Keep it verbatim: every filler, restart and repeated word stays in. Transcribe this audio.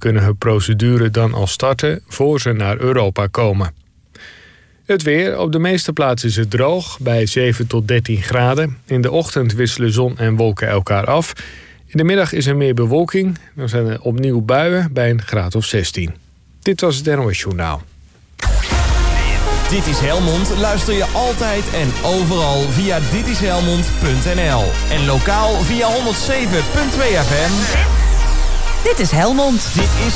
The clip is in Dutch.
kunnen hun procedure dan al starten voor ze naar Europa komen. Het weer. Op de meeste plaatsen is het droog, bij zeven tot dertien graden. In de ochtend wisselen zon en wolken elkaar af. In de middag is er meer bewolking. Dan zijn er opnieuw buien bij een graad of zestien. Dit was het N O S Journaal. Dit is Helmond. Luister je altijd en overal via dit is helmond punt n l. En lokaal via honderdzeven komma twee F M. Dit is Helmond. Dit is